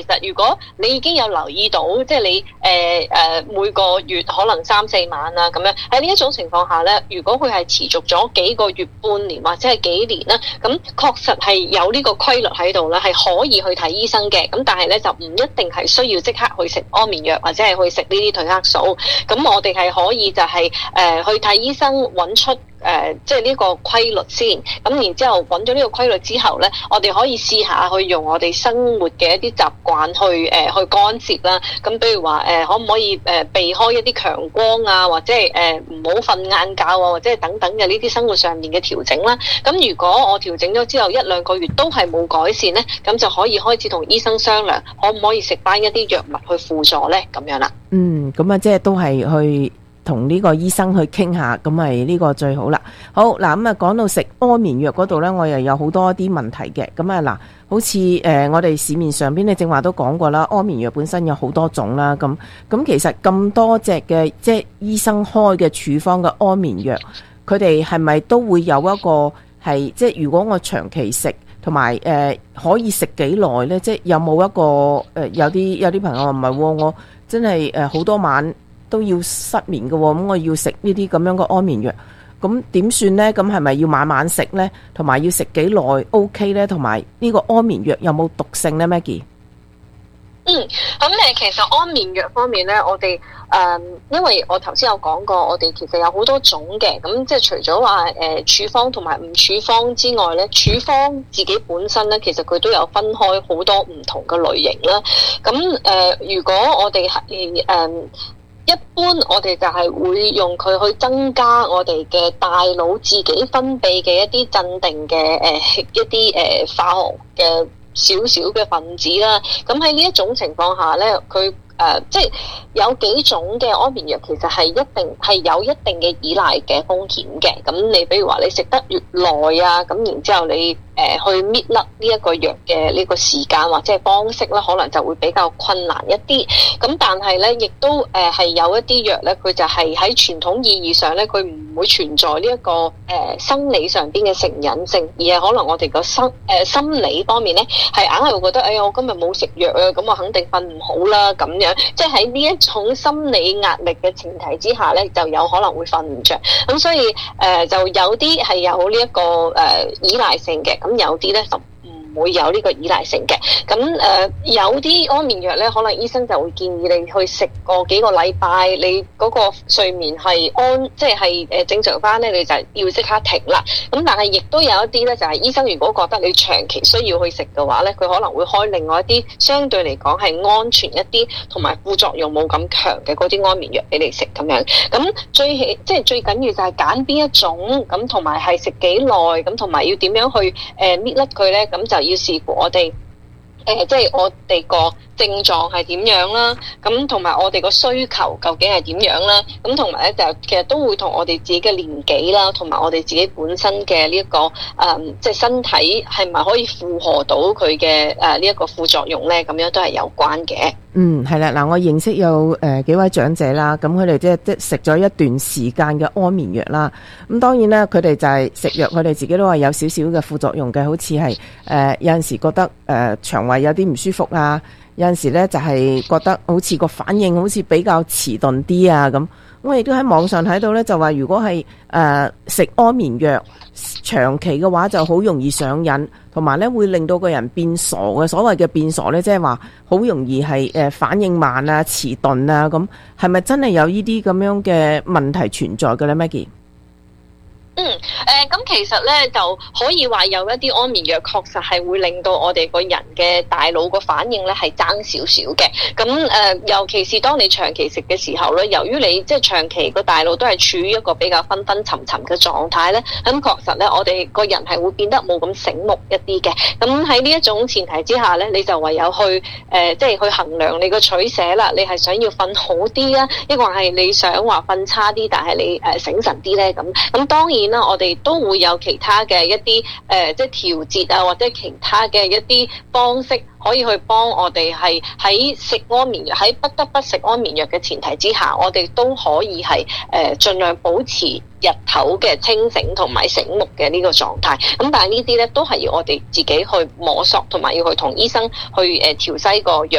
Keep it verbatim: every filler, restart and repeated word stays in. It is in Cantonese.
其實如果你已經有留意到，即係你誒誒、呃呃、每個月可能三四晚啊咁樣，喺呢一種情況下咧，如果佢係持續咗幾個月、半年或者係幾年啦，咁確實係有呢個規律喺度咧，係可以去睇醫生嘅。咁但係咧就唔一定係需要即刻去食安眠藥或者係去食呢啲褪黑素。咁我哋係可以就係、是、誒、呃、去睇醫生揾出。誒、呃，即係呢個規律先，咁然之後揾咗呢個規律之後咧，我哋可以試下去用我哋生活嘅一啲習慣去誒、呃、去干涉啦。咁比如話誒、呃，可唔可以誒、呃、避開一啲強光啊，或者係誒唔好瞓晏覺啊，或者係等等嘅呢啲生活上面嘅調整啦。咁如果我調整咗之後一兩個月都係冇改善咧，咁就可以開始同醫生商量，可唔可以食翻一啲藥物去輔助咧？咁樣啦。嗯， 咁啊，即係都係去。同呢個醫生去傾下，咁咪呢個最好啦。好嗱，咁啊講到食安眠藥嗰度呢，我又有好多啲問題嘅。咁啊嗱，好似誒、呃、我哋市面上邊你正話都講過啦，安眠藥本身有好多種啦。咁咁其實咁多隻嘅即係醫生開嘅處方嘅安眠藥，佢哋係咪都會有一個係即係如果我長期食同埋誒可以食幾耐呢？即係有冇一個誒、呃、有啲有啲朋友話唔係喎，我真係誒好多晚都要失眠嘅，咁我要食呢啲咁樣嘅安眠藥，咁點算呢？咁係咪要晚晚食呢？同埋要食幾耐 OK 呢？同埋呢個安眠藥有冇毒性呢 Maggie？ 嗯，咁誒，其實安眠藥方面咧，我哋誒、呃，因為我頭先有講過，我哋其實有好多種嘅，咁即係除咗話誒處方同埋唔處方之外咧，處方自己本身咧，其實佢都有分開好多唔同嘅類型啦。咁誒、呃，如果我哋係誒。呃一般我哋就係會用佢去增加我哋嘅大腦自己分泌嘅一啲鎮定嘅誒、呃、一啲誒、呃、化學嘅少少嘅分子啦。咁喺呢一種情況下咧，佢誒、呃、即係有幾種嘅安眠藥其實係一定係有一定嘅依賴嘅風險嘅。咁你比如話你食得越耐啊，咁然之後你誒、呃、去搣甩呢一個藥嘅呢個時間或者係方式咧，可能就會比較困難一啲。咁但係咧，亦都誒係、呃、有一啲藥咧，佢就係喺傳統意義上咧，佢唔會存在呢、這、一個誒、呃、生理上邊嘅成癮性，而係可能我哋個心誒、呃、心理方面咧，係硬係會覺得，哎呀，我今日冇食藥啊，咁我肯定瞓唔好啦，咁樣，即係喺呢一種心理壓力嘅前提之下咧，就有可能會瞓唔着。咁所以誒、呃、就有啲係有呢、這、一個誒、呃、依賴性嘅，咁有啲咧就唔會有呢個依賴性嘅。咁誒、呃、有啲安眠藥咧，可能醫生就會建議你去食個幾個禮拜，你嗰個睡眠係安，即係係誒正常翻咧，你就要即刻停啦。咁但係亦都有一啲咧，就係、是、醫生如果覺得你長期需要去食嘅話咧，佢可能會開另外一啲相對嚟講係安全一啲，同埋副作用冇咁強嘅嗰啲安眠藥俾你食咁樣。咁最起即係最緊要就係揀邊一種，咁同埋係食幾耐，咁同埋要點樣去誒搣甩佢咧，咁、呃、就要視乎我哋誒、呃，即係我哋個症狀係點樣啦，咁同埋我哋個需求究竟係點樣啦，咁同埋咧就其實都會同我哋自己嘅年紀啦，同埋我哋自己本身嘅呢一個誒、呃，即係身體係咪可以負荷到佢嘅誒呢一個副作用咧，咁樣都係有關嘅。 嗯，係啦，嗱，我認識有誒、呃、幾位長者啦，咁佢哋即係即係食咗一段時間嘅安眠藥啦，咁當然啦，佢哋就係食藥，佢哋自己都話有少少嘅副作用嘅，好似係誒有陣時覺得誒、呃、腸胃有啲唔舒服啊，有陣時咧就係覺得好似個反應好似比較遲鈍啲啊咁。我亦都喺網上睇到咧，就話如果係誒食安眠藥長期嘅話，就好容易上癮，同埋咧會令到個人變傻嘅。所謂嘅變傻咧，即係話好容易係誒反應慢啊、遲鈍啊咁。係咪真係有呢啲咁樣嘅問題存在嘅咧 Maggie？ 嗯，誒、呃，咁其實咧就可以話有一啲安眠藥確實係會令到我哋個人嘅大腦個反應咧係爭少少嘅。咁誒、呃，尤其是當你長期食嘅時候咧，由於你即係長期個大腦都係處於一個比較昏昏沉沉嘅狀態咧，咁確實咧我哋個人係會變得冇咁醒目一啲嘅。咁喺呢一種前提之下咧，你就唯有去誒、呃，即係去衡量你個取捨啦。你係想要瞓好啲啊，抑或係你想話瞓差啲，但係你誒、呃、醒神啲咧？咁咁當然。 然啦，我哋都會有其他嘅一啲誒、呃，即係調節啊，或者其他嘅一啲方式，可以去幫我哋係喺食安眠藥，喺不得不食安眠藥嘅前提之下，我哋都可以係誒盡量保持日頭嘅清醒同埋醒目嘅呢個狀態。咁但係呢啲咧都係要我哋自己去摸索，同埋要去同醫生去誒調劑個藥